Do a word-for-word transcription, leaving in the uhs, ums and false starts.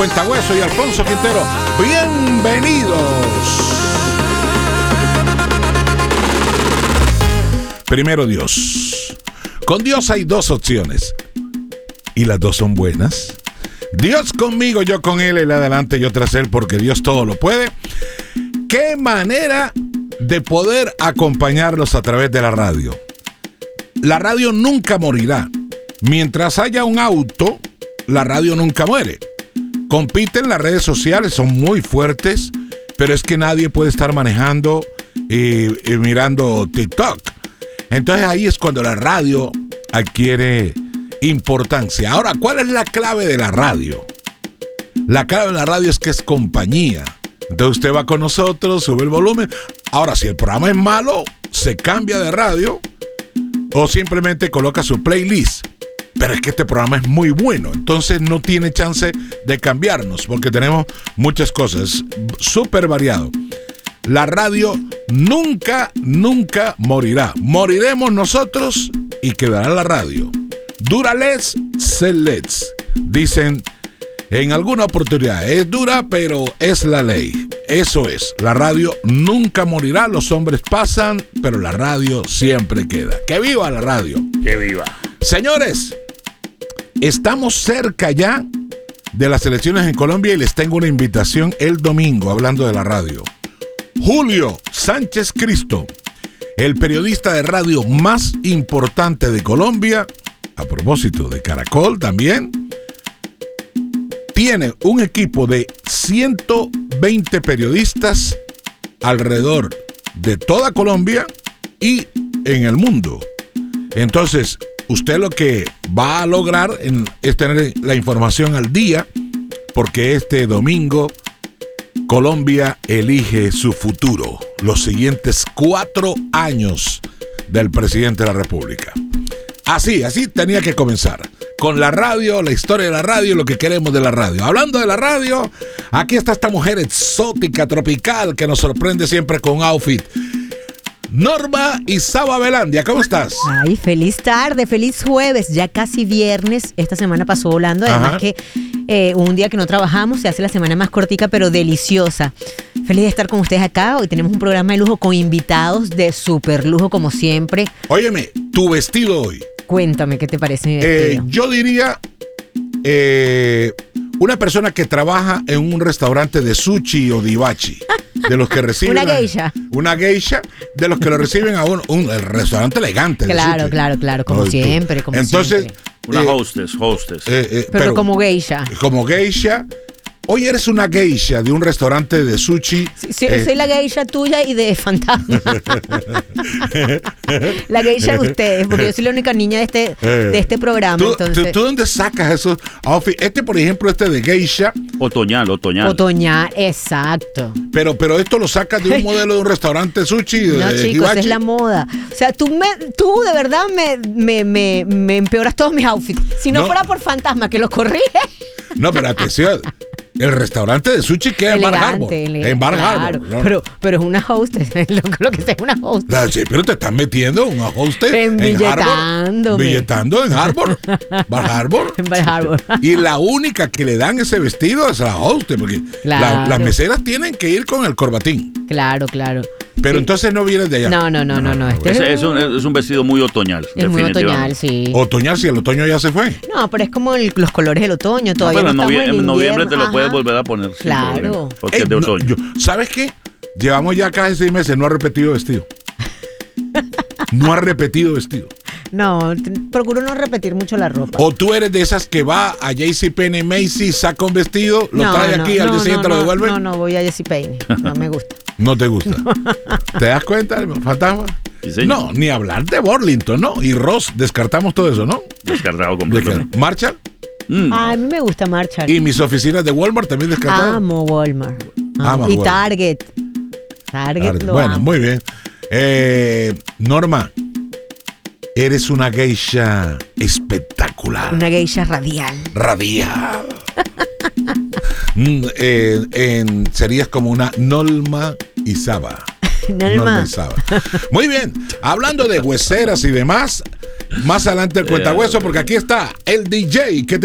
Cuentahueso y Alfonso Quintero, bienvenidos. Primero Dios. Con Dios hay dos opciones y las dos son buenas. Dios conmigo, yo con Él, Él adelante, yo tras Él, porque Dios todo lo puede. Qué manera de poder acompañarlos a través de la radio. La radio nunca morirá. Mientras haya un auto, la radio nunca muere. Compiten las redes sociales, son muy fuertes, pero es que nadie puede estar manejando y, y mirando TikTok. Entonces ahí es cuando la radio adquiere importancia. Ahora, ¿cuál es la clave de la radio? La clave de la radio es que es compañía. Entonces usted va con nosotros, sube el volumen. Ahora, si el programa es malo, se cambia de radio o simplemente coloca su playlist. Pero es que este programa es muy bueno, entonces no tiene chance de cambiarnos porque tenemos muchas cosas, súper variado. La radio nunca, nunca morirá. Moriremos nosotros y quedará la radio. Dura less, sed less. Dicen en alguna oportunidad, es dura, pero es la ley. Eso es, la radio nunca morirá, los hombres pasan, pero la radio siempre queda. ¡Que viva la radio! ¡Que viva! Señores, estamos cerca ya de las elecciones en Colombia y les tengo una invitación el domingo, hablando de la radio. Julio Sánchez Cristo, el periodista de radio más importante de Colombia, a propósito de Caracol también, tiene un equipo de ciento veinte periodistas alrededor de toda Colombia y en el mundo. Entonces, usted lo que va a lograr en, es tener la información al día, porque este domingo Colombia elige su futuro, los siguientes cuatro años del presidente de la República. Así, así tenía que comenzar. Con la radio, la historia de la radio, lo que queremos de la radio. Hablando de la radio, aquí está esta mujer exótica, tropical, que nos sorprende siempre con un outfit. Norma Isaba Velandia, ¿cómo estás? Ay, feliz tarde, feliz jueves, ya casi viernes. Esta semana pasó volando, además Ajá. que eh, un día que no trabajamos, se hace la semana más cortica, pero deliciosa. Feliz de estar con ustedes acá. Hoy tenemos un programa de lujo con invitados de súper lujo, como siempre. Óyeme, tu vestido hoy. Cuéntame, ¿qué te parece mi vestido? Eh, yo diría... Eh, una persona que trabaja en un restaurante de sushi o de hibachi, de los que reciben una geisha, a, una geisha, de los que lo reciben a un, un el restaurante elegante. Claro, claro, claro, como Oye, siempre, como Entonces, siempre. Una eh, hostess, hostess. Eh, eh, pero, pero como geisha. Como geisha. Hoy eres una geisha de un restaurante de sushi. Sí, sí, eh. Soy la geisha tuya y de Fantasma. La geisha de ustedes, porque yo soy la única niña de este, eh. de este programa. ¿Tú, entonces... ¿tú, ¿Tú dónde sacas esos outfits? Este, por ejemplo, este de geisha. Otoñal, otoñal. Otoñal, exacto. Pero, pero esto lo sacas de un modelo de un restaurante sushi. De, no, chicos, hibachi. Es la moda. O sea, tú, me, tú de verdad me, me, me, me empeoras todos mis outfits. Si no, no fuera por Fantasma, que los corrige. No, pero atención. El restaurante de sushi queda en Bar Harbor. En Bar claro, Harbor. ¿No? Pero, pero es una hostess. Lo, lo que sea es una hostess. Claro, sí, pero te están metiendo una hostess en Harbor. Billetando en Harbor. Bar Harbor. En Bar Harbor. Y la única que le dan ese vestido es la hostess. Porque claro. la, las meseras tienen que ir con el corbatín. Claro, claro. Pero sí. entonces no vienes de allá. No, no, no, no. no. Este es, es, un, es un vestido muy otoñal. Es muy otoñal, sí. Otoñal, si el otoño ya se fue. No, pero es como el, los colores del otoño. Todavía no, no, pero en novie- en noviembre te lo Ajá. puedes volver a poner. Claro. Problema, porque Ey, es de otoño. No, yo, ¿sabes qué? Llevamos ya casi seis meses, no ha repetido vestido. No ha repetido vestido. No, t- procuro no repetir mucho la ropa. O tú eres de esas que va a JCPenney, Macy's, saca un vestido, lo no, trae no, aquí, no, al día siguiente no, lo devuelve. No, no, voy a JCPenney. No me gusta. No te gusta. ¿Te das cuenta, Fantasma? Sí, no, ni hablar de Burlington, ¿no? Y Ross, descartamos todo eso, ¿no? Descartado completamente. Marshall. Mm. Ah, a mí me gusta Marshall. Y mis oficinas de Walmart también descartadas. Amo Walmart. Amo y Walmart. Target. Target, Target. Lo bueno, amo. muy bien. Eh, Norma, eres una geisha espectacular. Una geisha radial. Radial. mm, eh, en, serías como una Norma Isaba. Norma Isaba. Muy bien. Hablando de hueseras y demás, más adelante el cuentahueso, porque aquí está el D J que te